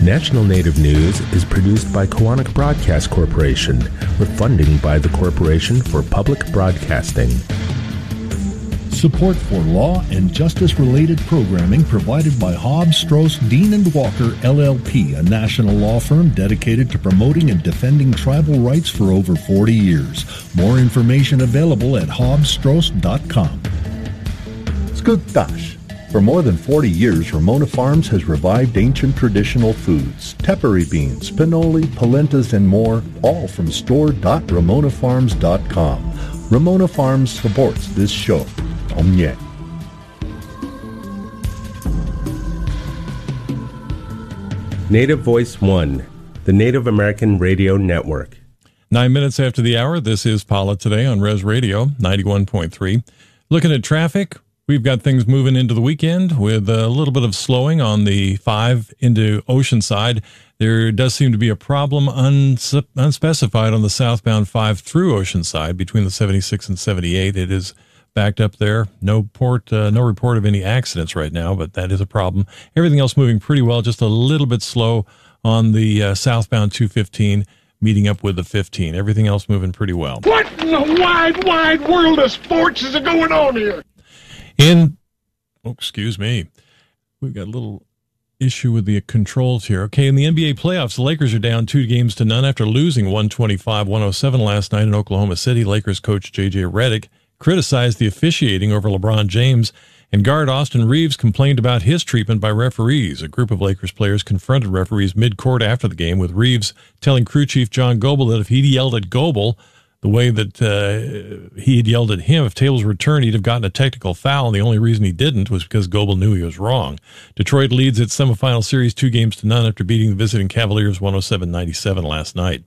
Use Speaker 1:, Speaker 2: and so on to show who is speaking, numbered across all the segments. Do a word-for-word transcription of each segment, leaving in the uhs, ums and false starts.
Speaker 1: National Native News is produced by Koahnic Broadcast Corporation, with funding by the Corporation for Public Broadcasting.
Speaker 2: Support for law and justice-related programming provided by Hobbs, Strauss, Dean and Walker, L L P, a national law firm dedicated to promoting and defending tribal rights for over forty years. More information available at hobbs strauss dot com. Skugtash. For more than forty years, Ramona Farms has revived ancient traditional foods, tepary beans, pinoli, polentas, and more, all from store dot ramona farms dot com. Ramona Farms supports this show. Omye.
Speaker 1: Native Voice One, the Native American Radio Network.
Speaker 3: Nine minutes after the hour, this is Paula Today on Res Radio ninety-one point three. Looking at traffic, we've got things moving into the weekend with a little bit of slowing on the five into Oceanside. There does seem to be a problem uns- unspecified on the southbound five through Oceanside between the seventy-six and seventy-eight. It is backed up there. No port, uh, no report of any accidents right now, but that is a problem. Everything else moving pretty well, just a little bit slow on the uh, southbound two fifteen, meeting up with the fifteen. Everything else moving pretty well.
Speaker 4: What in the wide, wide world of sports is going on here?
Speaker 3: In, oh, excuse me, we've got a little issue with the controls here. Okay, in the N B A playoffs, the Lakers are down two games to none after losing one twenty-five one oh seven last night in Oklahoma City. Lakers coach J J Redick criticized the officiating over LeBron James, and guard Austin Reeves complained about his treatment by referees. A group of Lakers players confronted referees mid-court after the game, with Reeves telling crew chief John Goble that if he'd yelled at Goble the way that uh, he had yelled at him, if tables were turned, he'd have gotten a technical foul, and the only reason he didn't was because Goble knew he was wrong. Detroit leads its semifinal series two games to none after beating the visiting Cavaliers one oh seven ninety-seven last night.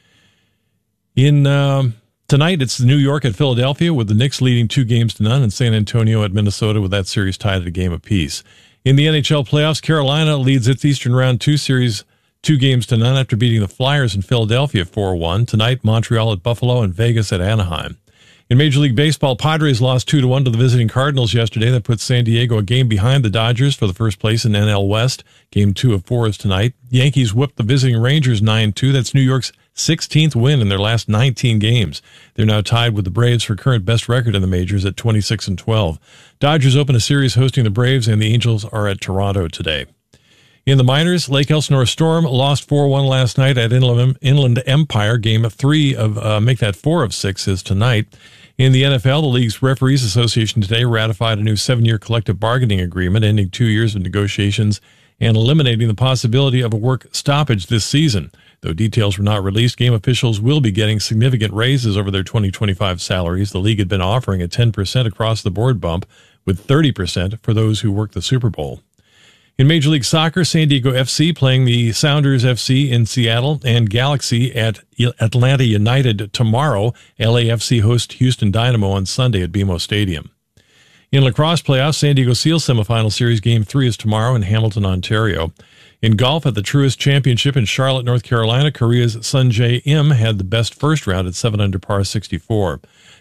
Speaker 3: In um, tonight, it's New York at Philadelphia, with the Knicks leading two games to none, and San Antonio at Minnesota, with that series tied at a game apiece. In the N H L playoffs, Carolina leads its Eastern Round two series two games to none after beating the Flyers in Philadelphia four one. Tonight, Montreal at Buffalo and Vegas at Anaheim. In Major League Baseball, Padres lost two to one to the visiting Cardinals yesterday. That puts San Diego a game behind the Dodgers for the first place in N L West. Game two of four is tonight. Yankees whipped the visiting Rangers nine two. That's New York's sixteenth win in their last nineteen games. They're now tied with the Braves for current best record in the majors at twenty-six and twelve. Dodgers open a series hosting the Braves, and the Angels are at Toronto today. In the minors, Lake Elsinore Storm lost four one last night at Inland, Inland Empire. Game three of, uh, make that four of six is tonight. In the N F L, the league's Referees Association today ratified a new seven-year collective bargaining agreement, ending two years of negotiations and eliminating the possibility of a work stoppage this season. Though details were not released, game officials will be getting significant raises over their twenty twenty-five salaries. The league had been offering a ten percent across-the-board bump, with thirty percent for those who work the Super Bowl. In Major League Soccer, San Diego F C playing the Sounders F C in Seattle, and Galaxy at Atlanta United tomorrow. L A F C hosts Houston Dynamo on Sunday at B M O Stadium. In lacrosse playoffs, San Diego Seals semifinal series game three is tomorrow in Hamilton, Ontario. In golf, at the Truist Championship in Charlotte, North Carolina, Korea's Sunjae Im had the best first round at seven under par sixty-four.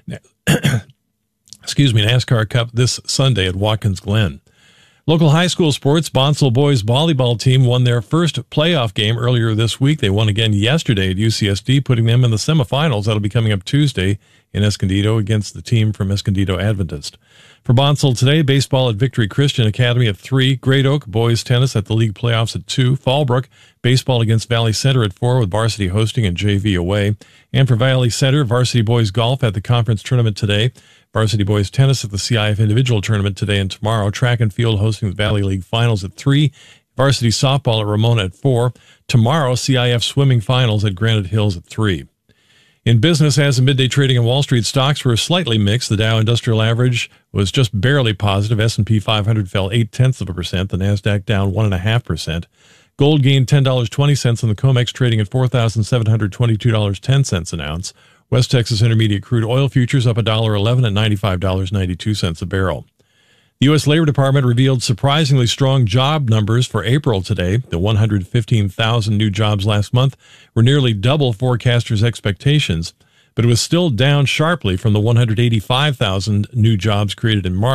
Speaker 3: Excuse me, NASCAR Cup this Sunday at Watkins Glen. Local high school sports, Bonsall boys volleyball team won their first playoff game earlier this week. They won again yesterday at U C S D, putting them in the semifinals. That'll be coming up Tuesday in Escondido against the team from Escondido Adventist. For Bonsall today, baseball at Victory Christian Academy at three, Great Oak boys tennis at the league playoffs at two, Fallbrook baseball against Valley Center at four with varsity hosting and J V away. And for Valley Center, varsity boys golf at the conference tournament today. Varsity boys tennis at the C I F individual tournament today and tomorrow. Track and field hosting the Valley League finals at three. Varsity softball at Ramona at four. Tomorrow, C I F swimming finals at Granite Hills at three. In business, as of midday trading in Wall Street, stocks were slightly mixed. The Dow Industrial Average was just barely positive. S and P five hundred fell eight-tenths of a percent. The NASDAQ down one point five percent. Gold gained ten dollars and twenty cents on the COMEX, trading at four thousand seven hundred twenty-two dollars and ten cents an ounce. West Texas Intermediate crude oil futures up one dollar and eleven cents at ninety-five dollars and ninety-two cents a barrel. The U S Labor Department revealed surprisingly strong job numbers for April today. The one hundred fifteen thousand new jobs last month were nearly double forecasters' expectations, but it was still down sharply from the one hundred eighty-five thousand new jobs created in March.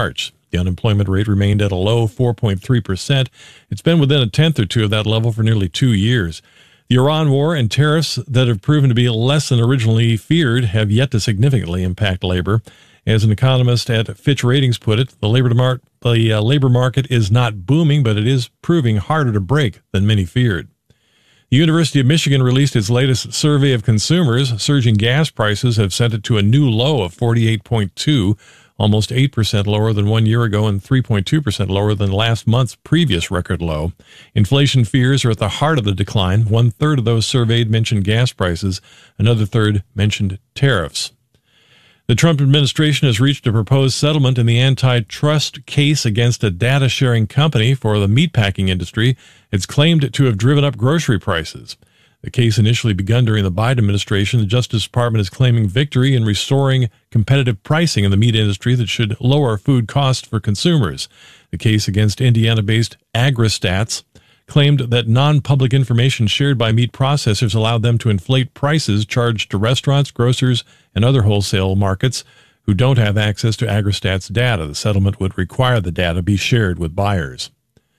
Speaker 3: The unemployment rate remained at a low four point three percent. It's been within a tenth or two of that level for nearly two years. The Iran war and tariffs that have proven to be less than originally feared have yet to significantly impact labor. As an economist at Fitch Ratings put it, the labor, mar- the, uh, labor market is not booming, but it is proving harder to break than many feared. The University of Michigan released its latest survey of consumers. Surging gas prices have sent it to a new low of forty-eight point two, almost eight percent lower than one year ago and three point two percent lower than last month's previous record low. Inflation fears are at the heart of the decline. One-third of those surveyed mentioned gas prices. Another third mentioned tariffs. The Trump administration has reached a proposed settlement in the antitrust case against a data-sharing company for the meatpacking industry. It's claimed to have driven up grocery prices. The case initially begun during the Biden administration. The Justice Department is claiming victory in restoring competitive pricing in the meat industry that should lower food costs for consumers. The case against Indiana-based AgriStats claimed that non-public information shared by meat processors allowed them to inflate prices charged to restaurants, grocers, and other wholesale markets who don't have access to AgriStats data. The settlement would require the data be shared with buyers.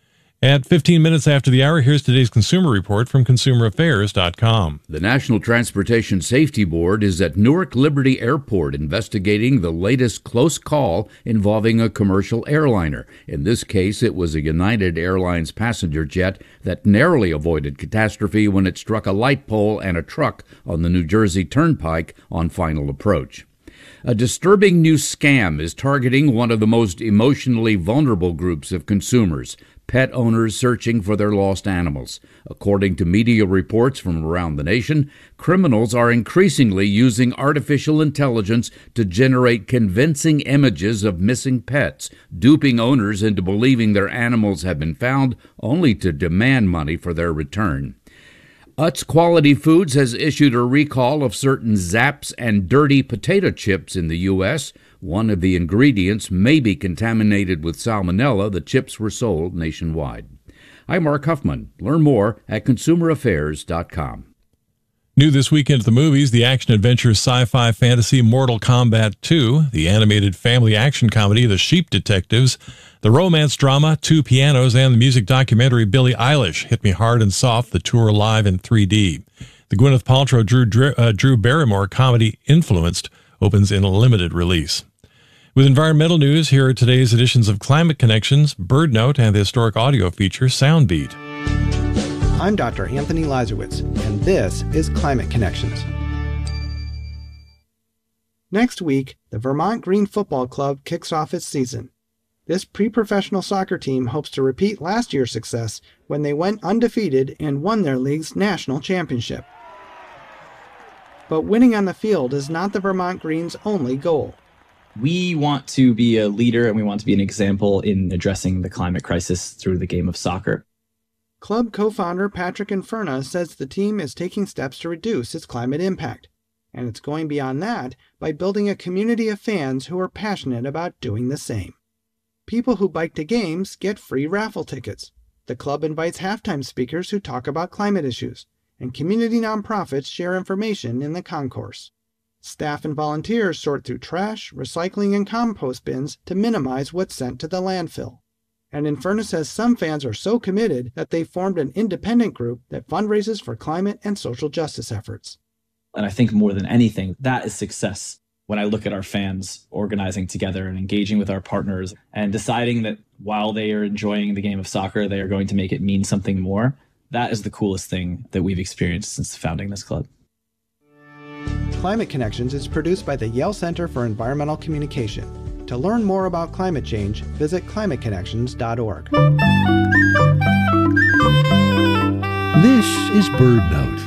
Speaker 3: At fifteen minutes after the hour, here's today's consumer report from consumer affairs dot com.
Speaker 5: The National Transportation Safety Board is at Newark Liberty Airport investigating the latest close call involving a commercial airliner. In this case, it was a United Airlines passenger jet that narrowly avoided catastrophe when it struck a light pole and a truck on the New Jersey Turnpike on final approach. A disturbing new scam is targeting one of the most emotionally vulnerable groups of consumers, pet owners searching for their lost animals. According to media reports from around the nation, criminals are increasingly using artificial intelligence to generate convincing images of missing pets, duping owners into believing their animals have been found, only to demand money for their return. Utz Quality Foods has issued a recall of certain Zapp's and Dirty potato chips in the U S One of the ingredients may be contaminated with salmonella. The chips were sold nationwide. I'm Mark Huffman. Learn more at consumer affairs dot com.
Speaker 3: New this weekend at the movies, the action-adventure sci-fi fantasy Mortal Kombat two, the animated family action comedy The Sheep Detectives, the romance drama Two Pianos, and the music documentary Billie Eilish, Hit Me Hard and Soft, the tour live in three D. The Gwyneth Paltrow Drew, uh, Drew Barrymore comedy Influenced opens in a limited release. With environmental news, here are today's editions of Climate Connections, Bird Note, and the historic audio feature Soundbeat.
Speaker 6: I'm Doctor Anthony Lazarowitz, and this is Climate Connections. Next week, the Vermont Green Football Club kicks off its season. This pre-professional soccer team hopes to repeat last year's success when they went undefeated and won their league's national championship. But winning on the field is not the Vermont Green's only goal.
Speaker 7: We want to be a leader and we want to be an example in addressing the climate crisis through the game of soccer.
Speaker 6: Club co-founder Patrick Inferna says the team is taking steps to reduce its climate impact, and it's going beyond that by building a community of fans who are passionate about doing the same. People who bike to games get free raffle tickets. The club invites halftime speakers who talk about climate issues, and community nonprofits share information in the concourse. Staff and volunteers sort through trash, recycling, and compost bins to minimize what's sent to the landfill. And Inferno says some fans are so committed that they formed an independent group that fundraises for climate and social justice efforts.
Speaker 7: And I think more than anything, that is success. When I look at our fans organizing together and engaging with our partners and deciding that while they are enjoying the game of soccer, they are going to make it mean something more, that is the coolest thing that we've experienced since founding this club.
Speaker 6: Climate Connections is produced by the Yale Center for Environmental Communication. To learn more about climate change, visit climate connections dot org.
Speaker 2: This is Bird Note.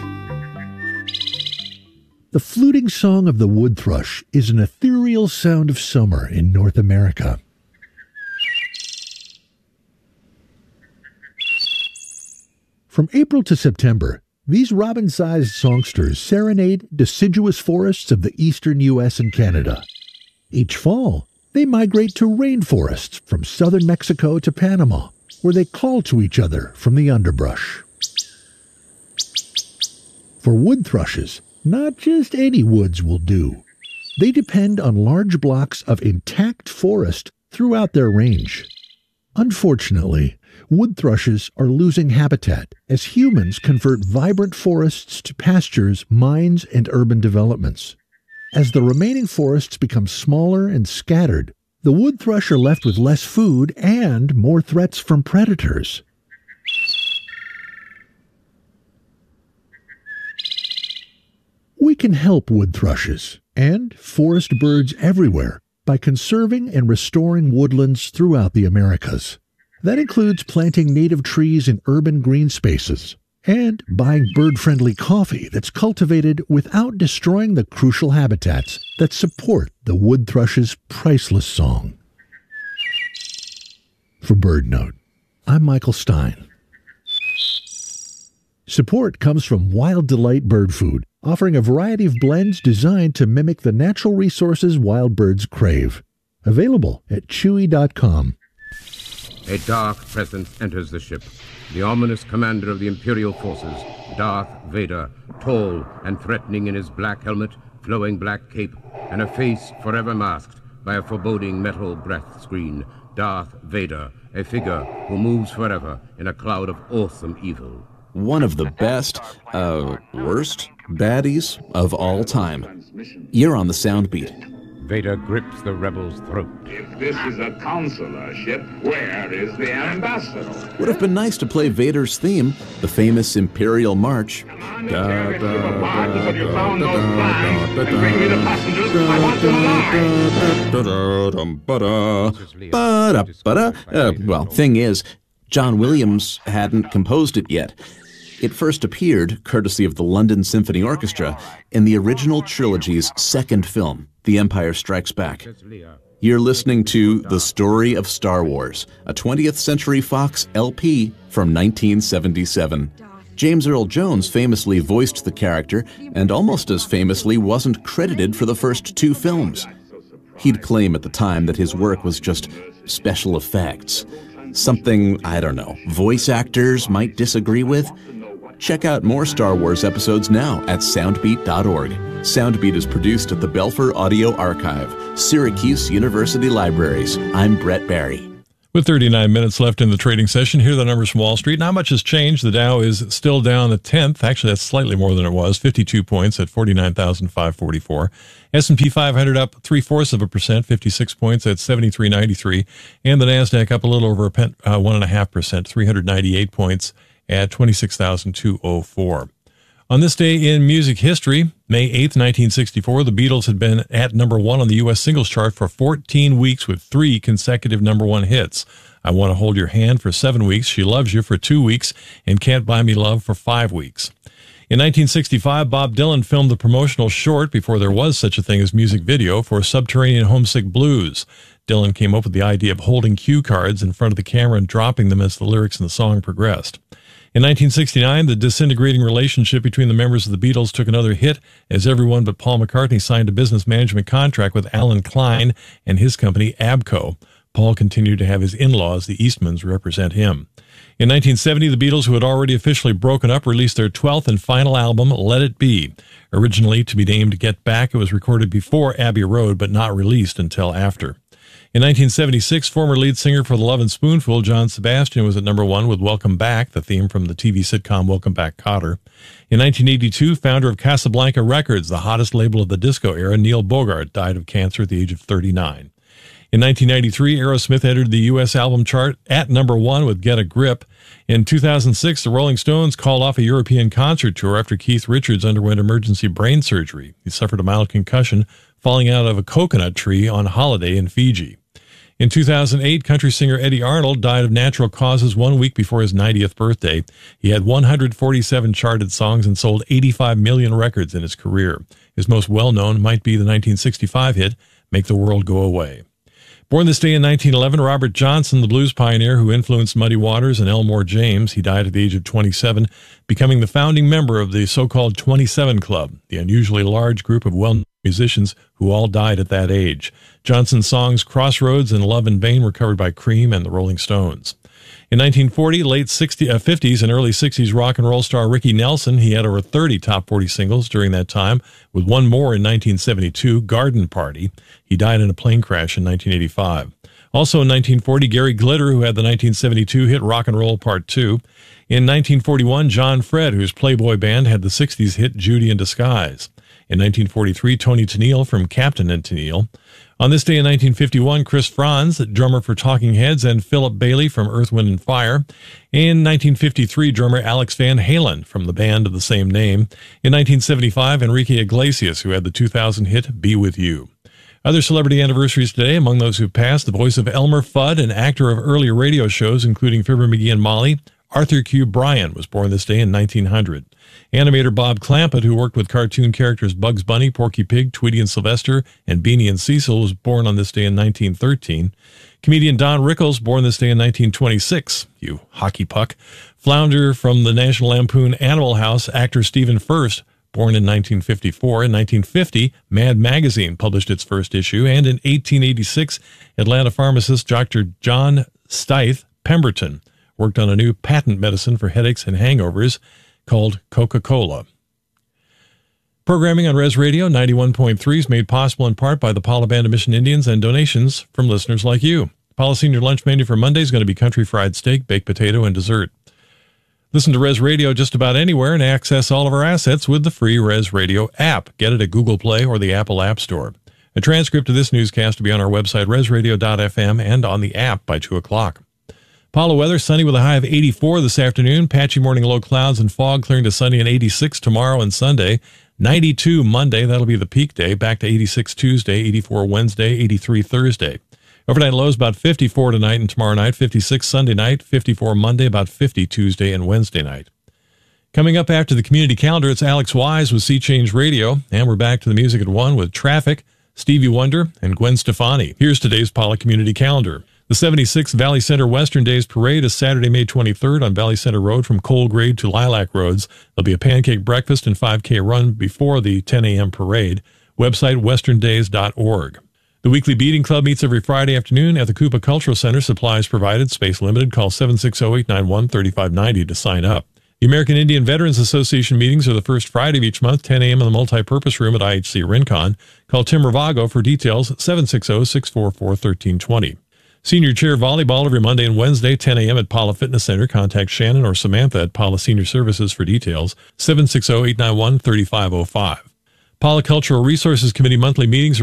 Speaker 2: The fluting song of the wood thrush is an ethereal sound of summer in North America. From April to September, these robin-sized songsters serenade deciduous forests of the eastern U S and Canada. Each fall, they migrate to rainforests from southern Mexico to Panama, where they call to each other from the underbrush. For wood thrushes, not just any woods will do. They depend on large blocks of intact forest throughout their range. Unfortunately, wood thrushes are losing habitat as humans convert vibrant forests to pastures, mines, and urban developments. As the remaining forests become smaller and scattered, the wood thrush are left with less food and more threats from predators. We can help wood thrushes and forest birds everywhere by conserving and restoring woodlands throughout the Americas. That includes planting native trees in urban green spaces and buying bird-friendly coffee that's cultivated without destroying the crucial habitats that support the wood thrush's priceless song. For BirdNote, I'm Michael Stein. Support comes from Wild Delight Bird Food, offering a variety of blends designed to mimic the natural resources wild birds crave. Available at chewy dot com.
Speaker 8: A dark presence enters the ship. The ominous commander of the Imperial forces, Darth Vader, tall and threatening in his black helmet, flowing black cape, and a face forever masked by a foreboding metal breath screen. Darth Vader, a figure who moves forever in a cloud of awesome evil.
Speaker 9: One of the best, uh, worst baddies of all time. You're on the Soundbeat.
Speaker 8: Vader grips the rebel's throat.
Speaker 4: If this is a consular ship, where is the ambassador?
Speaker 9: Would have been nice to play Vader's theme, the famous Imperial March. Well, thing is, John Williams hadn't composed it yet. It first appeared, courtesy of the London Symphony Orchestra, in the original trilogy's second film, The Empire Strikes Back. You're listening to The Story of Star Wars, a twentieth Century Fox L P from nineteen seventy-seven. James Earl Jones famously voiced the character and almost as famously wasn't credited for the first two films. He'd claim at the time that his work was just special effects. Something, I don't know, voice actors might disagree with. Check out more Star Wars episodes now at soundbeat dot org. Soundbeat is produced at the Belfer Audio Archive, Syracuse University Libraries. I'm Brett Barry.
Speaker 3: With thirty-nine minutes left in the trading session, here are the numbers from Wall Street. Not much has changed. The Dow is still down a tenth. Actually, that's slightly more than it was, fifty-two points at forty-nine thousand five hundred forty-four. S and P five hundred up three-fourths of a percent, fifty-six points at seventy-three ninety-three. And the NASDAQ up a little over a pen, uh, one point five percent, three hundred ninety-eight points at twenty-six thousand two hundred four. On this day in music history, May eighth, nineteen sixty-four, the Beatles had been at number one on the U S singles chart for fourteen weeks with three consecutive number one hits. I Want to Hold Your Hand for seven weeks, She Loves You for two weeks, and Can't Buy Me Love for five weeks. In nineteen sixty-five, Bob Dylan filmed the promotional short, before there was such a thing as music video, for Subterranean Homesick Blues. Dylan came up with the idea of holding cue cards in front of the camera and dropping them as the lyrics in the song progressed. In nineteen sixty-nine, the disintegrating relationship between the members of the Beatles took another hit as everyone but Paul McCartney signed a business management contract with Alan Klein and his company ABCO. Paul continued to have his in-laws, the Eastmans, represent him. In nineteen seventy, the Beatles, who had already officially broken up, released their twelfth and final album, Let It Be. Originally to be named Get Back, it was recorded before Abbey Road, but not released until after. In nineteen seventy-six, former lead singer for The Lovin' Spoonful, John Sebastian, was at number one with Welcome Back, the theme from the T V sitcom Welcome Back, Kotter. In nineteen eighty-two, founder of Casablanca Records, the hottest label of the disco era, Neil Bogart, died of cancer at the age of thirty-nine. In nineteen ninety-three, Aerosmith entered the U S album chart at number one with Get a Grip. In two thousand six, the Rolling Stones called off a European concert tour after Keith Richards underwent emergency brain surgery. He suffered a mild concussion falling out of a coconut tree on holiday in Fiji. In two thousand eight, country singer Eddie Arnold died of natural causes one week before his ninetieth birthday. He had one hundred forty-seven charted songs and sold eighty-five million records in his career. His most well-known might be the nineteen sixty-five hit, Make the World Go Away. Born this day in nineteen eleven, Robert Johnson, the blues pioneer who influenced Muddy Waters and Elmore James. He died at the age of twenty-seven, becoming the founding member of the so-called twenty-seven Club, the unusually large group of well-known musicians who all died at that age. Johnson's songs Crossroads and Love in Vain were covered by Cream and the Rolling Stones. In nineteen forty, late sixties, uh, fifties and early sixties rock and roll star Ricky Nelson, he had over thirty top forty singles during that time, with one more in nineteen seventy-two, Garden Party. He died in a plane crash in nineteen eighty-five. Also in nineteen forty, Gary Glitter, who had the nineteen seventy-two hit Rock and Roll Part two. In nineteen forty-one, John Fred, whose Playboy band had the sixties hit Judy in Disguise. In nineteen forty-three, Tony Tennille from Captain and Tennille. On this day in nineteen fifty-one, Chris Franz, drummer for Talking Heads, and Philip Bailey from Earth, Wind and Fire. In nineteen fifty-three, drummer Alex Van Halen from the band of the same name. In nineteen seventy-five, Enrique Iglesias, who had the two thousand hit Be With You. Other celebrity anniversaries today, among those who passed, the voice of Elmer Fudd, an actor of earlier radio shows, including Fibber McGee and Molly. Arthur Q. Bryan was born this day in nineteen hundred. Animator Bob Clampett, who worked with cartoon characters Bugs Bunny, Porky Pig, Tweety and Sylvester, and Beanie and Cecil, was born on this day in nineteen thirteen. Comedian Don Rickles, born this day in nineteen twenty-six. You hockey puck. Flounder from the National Lampoon Animal House, actor Stephen Furst, born in nineteen fifty-four. In nineteen fifty, Mad Magazine published its first issue, and in eighteen eighty-six, Atlanta pharmacist Doctor John Stith Pemberton worked on a new patent medicine for headaches and hangovers called Coca-Cola. Programming on Res Radio ninety-one point three is made possible in part by the Paula Band of Mission Indians and donations from listeners like you. Paula Senior Lunch Menu for Monday is going to be country fried steak, baked potato, and dessert. Listen to Res Radio just about anywhere and access all of our assets with the free Res Radio app. Get it at Google Play or the Apple App Store. A transcript of this newscast will be on our website, res radio dot f m, and on the app by two o'clock. Paula weather, sunny with a high of eighty-four this afternoon. Patchy morning low clouds and fog, clearing to sunny and eighty-six tomorrow and Sunday. ninety-two Monday, that'll be the peak day. Back to eighty-six Tuesday, eighty-four Wednesday, eighty-three Thursday. Overnight lows about fifty-four tonight and tomorrow night, fifty-six Sunday night, fifty-four Monday, about fifty Tuesday and Wednesday night. Coming up after the community calendar, it's Alex Wise with Sea Change Radio, and we're back to the music at one with Traffic, Stevie Wonder, and Gwen Stefani. Here's today's Paula community calendar. The seventy-sixth Valley Center Western Days Parade is Saturday, May twenty-third on Valley Center Road from Coalgrade to Lilac Roads. There'll be a pancake breakfast and five K run before the ten a.m. parade. Website western days dot org. The Weekly Beating Club meets every Friday afternoon at the Coupa Cultural Center. Supplies provided. Space limited. Call seven six zero, eight nine one, three five nine zero to sign up. The American Indian Veterans Association meetings are the first Friday of each month, ten a.m. in the multipurpose room at I H C Rincon. Call Tim Ravago for details, seven six zero, six four four, one three two zero. Senior Chair Volleyball every Monday and Wednesday, ten a.m. at Paula Fitness Center. Contact Shannon or Samantha at Paula Senior Services for details, seven six zero, eight nine one, three five zero five. Paula Cultural Resources Committee monthly meetings are